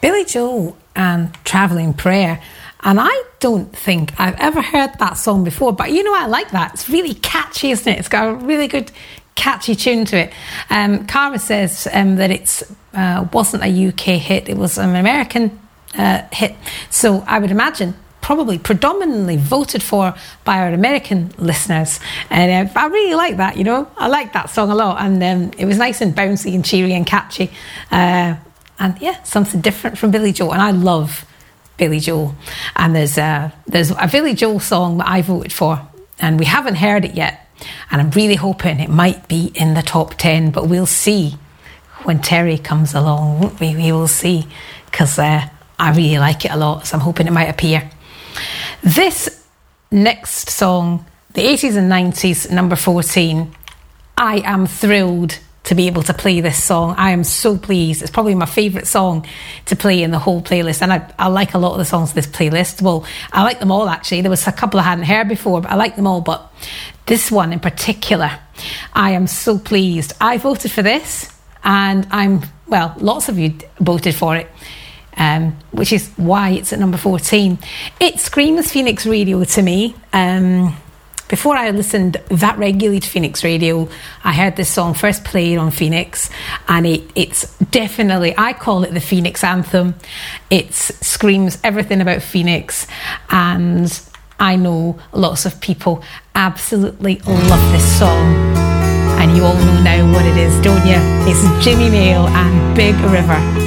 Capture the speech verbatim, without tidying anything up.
Billy Joel and Travelling Prayer. And I don't think I've ever heard that song before, but you know, I like that. It's really catchy, isn't it? It's got a really good catchy tune to it. Um, Cara says um, that it uh, wasn't a U K hit, it was an American uh, hit. So I would imagine probably predominantly voted for by our American listeners. And uh, I really like that, you know. I like that song a lot. And um, it was nice and bouncy and cheery and catchy. Uh, and yeah, something different from Billy Joel. And I love Billy Joel. And there's a, there's a Billy Joel song that I voted for. And we haven't heard it yet. And I'm really hoping it might be in the top ten. But we'll see when Terry comes along, won't we? We will see. Because uh, I really like it a lot. So I'm hoping it might appear. This next song, the eighties and nineties, number fourteen, I am thrilled to be able to play this song. I am so pleased. It's probably my favourite song to play in the whole playlist. And I, I like a lot of the songs in this playlist. Well, I like them all, actually. There was a couple I hadn't heard before, but I like them all. But this one in particular, I am so pleased. I voted for this, and I'm, well, lots of you voted for it. Um, which is why it's at number fourteen. It screams Phoenix Radio to me. Um, before I listened that regularly to Phoenix Radio, I heard this song first played on Phoenix, and it, it's definitely, I call it the Phoenix anthem. It screams everything about Phoenix, and I know lots of people absolutely love this song. And you all know now what it is, don't you? It's Jimmy Nail and Big River.